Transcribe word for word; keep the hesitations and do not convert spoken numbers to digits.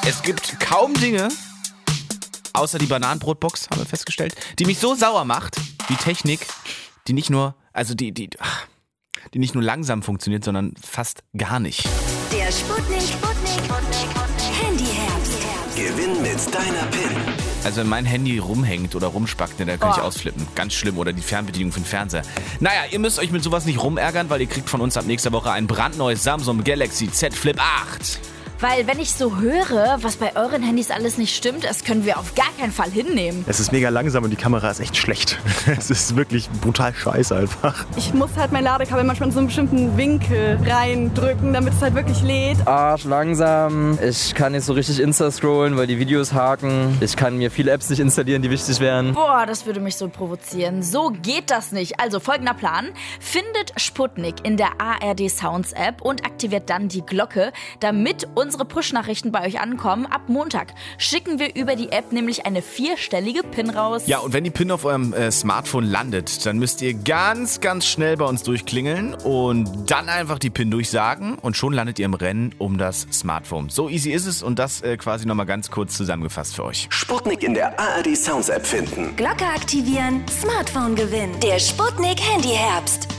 Es gibt kaum Dinge, außer die Bananenbrotbox, haben wir festgestellt, die mich so sauer macht, wie Technik, die nicht nur, also die, die, die nicht nur langsam funktioniert, sondern fast gar nicht. Der Sputnik, Sputnik, Handyherbst. Gewinn mit deiner PIN. Also wenn mein Handy rumhängt oder rumspackt, ne, dann kann Oh. ich ausflippen. Ganz schlimm. Oder die Fernbedienung für den Fernseher. Naja, ihr müsst euch mit sowas nicht rumärgern, weil ihr kriegt von uns ab nächster Woche ein brandneues Samsung Galaxy Z Flip acht. Weil wenn ich so höre, was bei euren Handys alles nicht stimmt, das können wir auf gar keinen Fall hinnehmen. Es ist mega langsam und die Kamera ist echt schlecht. Es ist wirklich brutal scheiße einfach. Ich muss halt mein Ladekabel manchmal in so einen bestimmten Winkel reindrücken, damit es halt wirklich lädt. Arsch langsam. Ich kann nicht so richtig Insta scrollen, weil die Videos haken. Ich kann mir viele Apps nicht installieren, die wichtig wären. Boah, das würde mich so provozieren. So geht das nicht. Also folgender Plan. Findet Sputnik in der A R D Sounds App und aktiviert dann die Glocke, damit unsere Push-Nachrichten bei euch ankommen. Ab Montag schicken wir über die App nämlich eine vierstellige PIN raus. Ja, und wenn die PIN auf eurem äh, Smartphone landet, dann müsst ihr ganz, ganz schnell bei uns durchklingeln und dann einfach die PIN durchsagen und schon landet ihr im Rennen um das Smartphone. So easy ist es und das äh, quasi nochmal ganz kurz zusammengefasst für euch. Sputnik in der A R D Sounds App finden. Glocke aktivieren, Smartphone gewinnen. Der Sputnik Handyherbst.